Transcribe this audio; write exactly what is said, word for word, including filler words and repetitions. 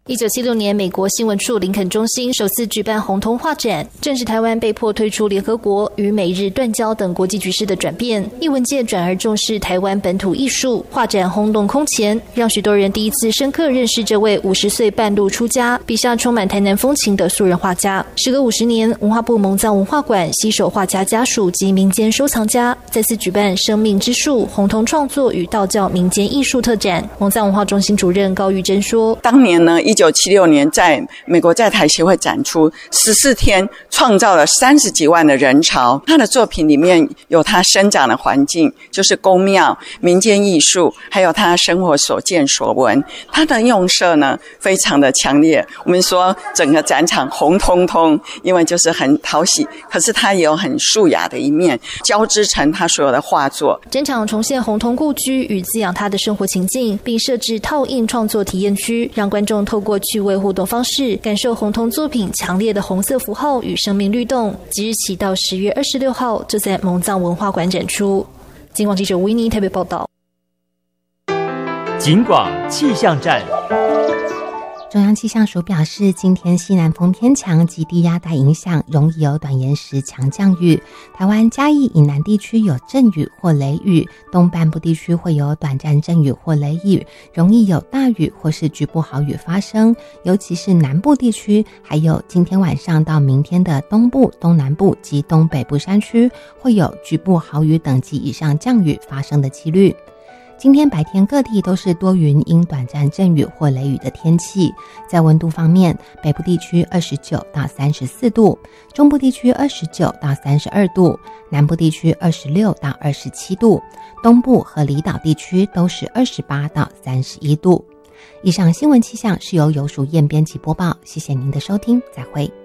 一九七六年，美国新闻处林肯中心首次举办红通画展，正是台湾被迫退出联合国与美日断交等国际局势的转变，艺文界转而重视台湾本土艺术。画展轰动空前，让许多人第一次深刻认识这位五十岁半路出家、笔下充满台南风情的素人画家。时隔五十年，文化部蒙藏文化馆携手画家家属及民间收藏家，再次举办生命之树红通创作与道教民间艺术特展。蒙藏文化中心主任高玉珍说， 当年呢一九七六年在美国在台协会展出十四天，创造了三十几万的人潮。他的作品里面有他生长的环境，就是宫庙、民间艺术，还有他生活所见所闻。他的用色呢非常的强烈，我们说整个展场红彤彤，因为就是很讨喜，可是他也有很素雅的一面，交织成他所有的画作。 展场重现红通故居与滋养他的生活情境，并设置套印创作体验区，让观众透过趣味互动方式感受红通作品强烈的红色符号与生命律动。即日起到十月二十六号就在蒙藏文化馆展出。金广记者维尼台北报道。 警广气象站。 中央气象署表示，今天西南风偏强及低压带影响，容易有短延时强降雨。台湾嘉义以南地区有阵雨或雷雨，东半部地区会有短暂阵雨或雷雨，容易有大雨或是局部豪雨发生。尤其是南部地区，还有今天晚上到明天的东部、东南部及东北部山区，会有局部豪雨等级以上降雨发生的几率。今天白天各地都是多云因短暂阵雨或雷雨的天气。在温度方面，北部地区二十九到三十四度，中部地区二十九到三十二度，南部地区二十六到二十七度，东部和离岛地区都是二十八到三十一度。以上新闻气象是由游淑燕编辑播报，谢谢您的收听，再会。